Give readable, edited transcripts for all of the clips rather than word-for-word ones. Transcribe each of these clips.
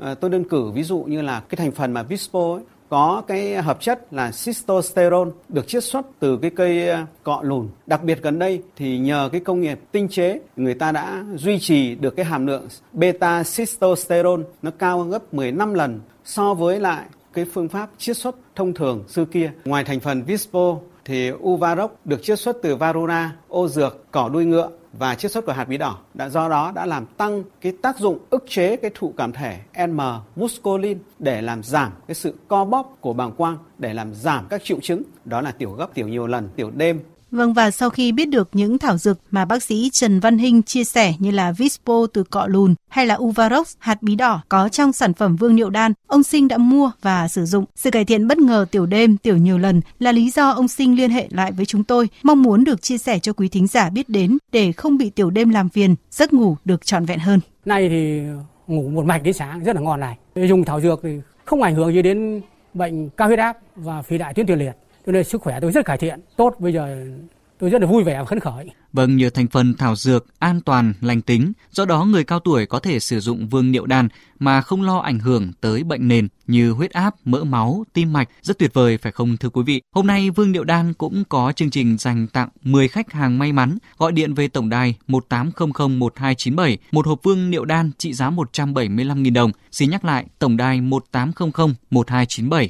tôi đơn cử ví dụ như là cái thành phần mà Vispo ấy, có cái hợp chất là testosterone được chiết xuất từ cái cây cọ lùn. Đặc biệt gần đây thì nhờ cái công nghiệp tinh chế, người ta đã duy trì được cái hàm lượng beta testosterone nó cao gấp 15 lần so với lại cái phương pháp chiết xuất thông thường xưa kia. Ngoài thành phần Vispo thì Uvarox được chiết xuất từ Varuna, ô dược, cỏ đuôi ngựa và chiết xuất của hạt bí đỏ. Do đó đã làm tăng cái tác dụng ức chế cái thụ cảm thể N-muscolin để làm giảm cái sự co bóp của bàng quang, để làm giảm các triệu chứng, đó là tiểu gấp, tiểu nhiều lần, tiểu đêm. Vâng, và sau khi biết được những thảo dược mà bác sĩ Trần Văn Hinh chia sẻ như là Vispo từ cọ lùn hay là Uvarox, hạt bí đỏ có trong sản phẩm Vương Niệu Đan, ông Sinh đã mua và sử dụng. Sự cải thiện bất ngờ tiểu đêm, tiểu nhiều lần là lý do ông Sinh liên hệ lại với chúng tôi, mong muốn được chia sẻ cho quý thính giả biết đến để không bị tiểu đêm làm phiền, giấc ngủ được trọn vẹn hơn. Nay thì ngủ một mạch đến sáng rất là ngon này. Dùng thảo dược thì không ảnh hưởng gì đến bệnh cao huyết áp và phì đại tuyến tiền liệt. Cho nên sức khỏe tôi rất cải thiện, tốt, bây giờ tôi rất là vui vẻ và phấn khởi. Vâng, nhờ thành phần thảo dược an toàn, lành tính, do đó người cao tuổi có thể sử dụng Vương Niệu Đan mà không lo ảnh hưởng tới bệnh nền như huyết áp, mỡ máu, tim mạch. Rất tuyệt vời phải không thưa quý vị? Hôm nay Vương Niệu Đan cũng có chương trình dành tặng 10 khách hàng may mắn gọi điện về tổng đài 18001297, một hộp Vương Niệu Đan trị giá 175.000 đồng. Xin nhắc lại, tổng đài 18001297.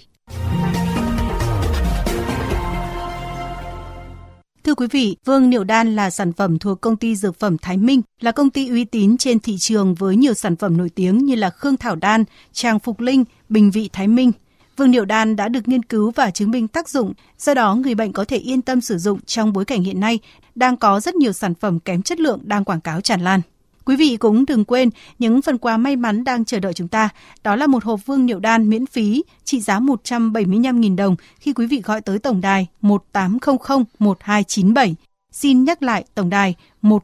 Thưa quý vị, Vương Niệu Đan là sản phẩm thuộc công ty dược phẩm Thái Minh, là công ty uy tín trên thị trường với nhiều sản phẩm nổi tiếng như là Khương Thảo Đan, Tràng Phục Linh, Bình Vị Thái Minh. Vương Niệu Đan đã được nghiên cứu và chứng minh tác dụng, do đó người bệnh có thể yên tâm sử dụng trong bối cảnh hiện nay đang có rất nhiều sản phẩm kém chất lượng đang quảng cáo tràn lan. Quý vị cũng đừng quên những phần quà may mắn đang chờ đợi chúng ta. Đó là một hộp Vương Niệu Đan miễn phí trị giá 175.000 đồng khi quý vị gọi tới tổng đài 18001297. Xin nhắc lại tổng đài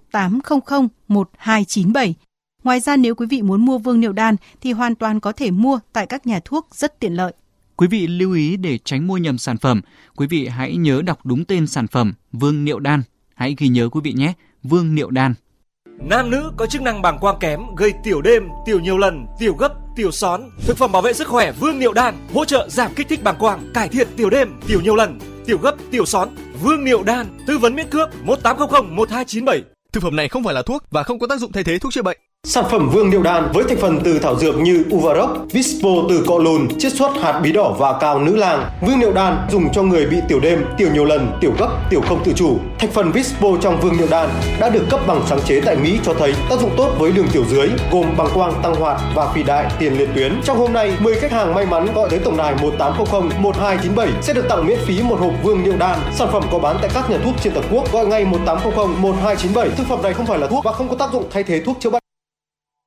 18001297. Ngoài ra nếu quý vị muốn mua Vương Niệu Đan thì hoàn toàn có thể mua tại các nhà thuốc rất tiện lợi. Quý vị lưu ý để tránh mua nhầm sản phẩm, quý vị hãy nhớ đọc đúng tên sản phẩm Vương Niệu Đan. Hãy ghi nhớ quý vị nhé, Vương Niệu Đan. Nam nữ có chức năng bàng quang kém, gây tiểu đêm, tiểu nhiều lần, tiểu gấp, tiểu xón. Thực phẩm bảo vệ sức khỏe Vương Niệu Đan hỗ trợ giảm kích thích bàng quang, cải thiện tiểu đêm, tiểu nhiều lần, tiểu gấp, tiểu xón. Vương Niệu Đan, tư vấn miễn cước 18001297. Thực phẩm này không phải là thuốc và không có tác dụng thay thế thuốc chữa bệnh. Sản phẩm Vương Niệu Đan với thành phần từ thảo dược như Uvarox, Vispo từ cọ lùn, chiết xuất hạt bí đỏ và cao nữ lang. Vương Niệu Đan dùng cho người bị tiểu đêm, tiểu nhiều lần, tiểu gấp, tiểu không tự chủ. Thành phần Vispo trong Vương Niệu Đan đã được cấp bằng sáng chế tại Mỹ cho thấy tác dụng tốt với đường tiểu dưới, gồm bàng quang tăng hoạt và phì đại tiền liệt tuyến. Trong hôm nay, 10 khách hàng may mắn gọi tới tổng đài 18001297 sẽ được tặng miễn phí một hộp Vương Niệu Đan. Sản phẩm có bán tại các nhà thuốc trên toàn quốc. Gọi ngay 18001297. Thực phẩm này không phải là thuốc và không có tác dụng thay thế thuốc chữa bệnh.